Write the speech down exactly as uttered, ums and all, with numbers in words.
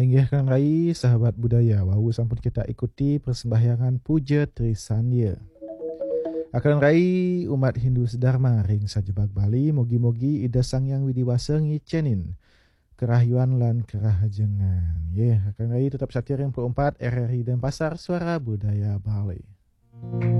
Inggih Kang Rai, sahabat budaya, wau sampun kita ikuti persembahyangan Puja Trisandya. Akan Rai umat Hindu sedharma ring sajebak Bali, mugi-mugi Ida Sang Yang Widiwasa ngicenin kerahyuan lan kerahajengan. Ye, Kang Rai tetap setia ring empat R R I Denpasar, Suara Budaya Bali.